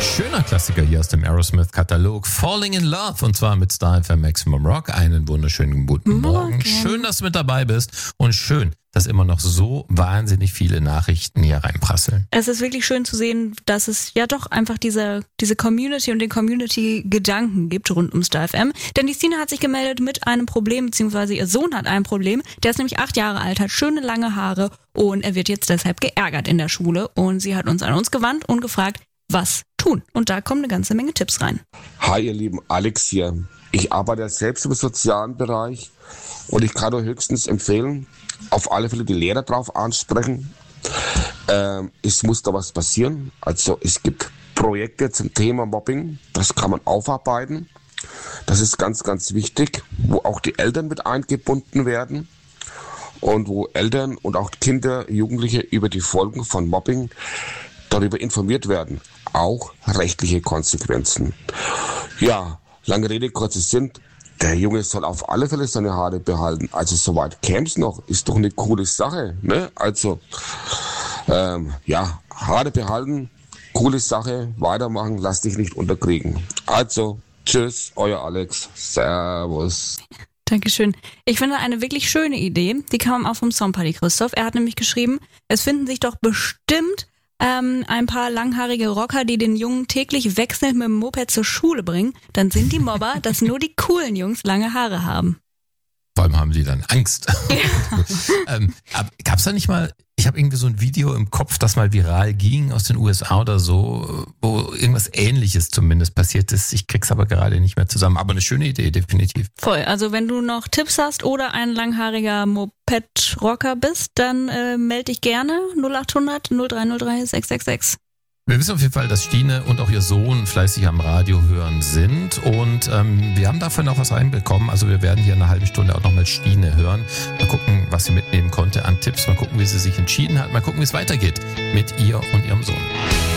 Schöner Klassiker hier aus dem Aerosmith-Katalog. Falling in Love, und zwar mit Star FM Maximum Rock. Einen wunderschönen guten Morgen. Schön, dass du mit dabei bist und schön, dass immer noch so wahnsinnig viele Nachrichten hier reinprasseln. Es ist wirklich schön zu sehen, dass es ja doch einfach diese Community und den Community-Gedanken gibt rund um Star FM. Denn die Stina hat sich gemeldet mit einem Problem, beziehungsweise ihr Sohn hat ein Problem. Der ist nämlich 8 Jahre alt, hat schöne lange Haare und er wird jetzt deshalb geärgert in der Schule. Und sie hat uns an uns gewandt und gefragt, was tun. Und da kommen eine ganze Menge Tipps rein. Hi ihr Lieben, Alex hier. Ich arbeite selbst im sozialen Bereich und ich kann nur höchstens empfehlen, auf alle Fälle die Lehrer drauf ansprechen. Es muss da was passieren. Also es gibt Projekte zum Thema Mobbing, das kann man aufarbeiten. Das ist ganz, ganz wichtig, wo auch die Eltern mit eingebunden werden und wo Eltern und auch Kinder, Jugendliche über die Folgen von Mobbing darüber informiert werden. Auch rechtliche Konsequenzen. Ja, lange Rede, kurzer Sinn. Der Junge soll auf alle Fälle seine Haare behalten. Also soweit käm's noch. Ist doch eine coole Sache, ne? Also, Haare behalten, coole Sache, weitermachen, lass dich nicht unterkriegen. Also, tschüss, euer Alex. Servus. Dankeschön. Ich finde eine wirklich schöne Idee. Die kam auch vom Songparty Christoph. Er hat nämlich geschrieben, es finden sich doch bestimmt ein paar langhaarige Rocker, die den Jungen täglich wechselnd mit dem Moped zur Schule bringen. Dann sind die Mobber, dass nur die coolen Jungs lange Haare haben. Vor allem haben die dann Angst. Ja. Gab's da nicht mal, ich habe irgendwie so ein Video im Kopf, das mal viral ging aus den USA oder so, wo irgendwas Ähnliches zumindest passiert ist. Ich krieg's aber gerade nicht mehr zusammen. Aber eine schöne Idee, definitiv. Voll. Also wenn du noch Tipps hast oder ein langhaariger Moped-Rocker bist, dann melde dich gerne 0800 0303 666. Wir wissen auf jeden Fall, dass Stine und auch ihr Sohn fleißig am Radio hören sind und wir haben dafür noch was reinbekommen. Also wir werden hier in einer halben Stunde auch nochmal Stine hören. Mal gucken, was sie mitnehmen konnte an Tipps. Mal gucken, wie sie sich entschieden hat. Mal gucken, wie es weitergeht mit ihr und ihrem Sohn.